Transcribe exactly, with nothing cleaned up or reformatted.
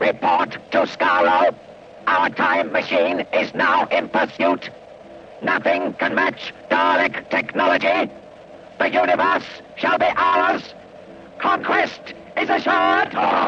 Report to Scarlo. Our time machine is now in pursuit. Nothing can match Dalek technology. The universe shall be ours. Conquest is assured.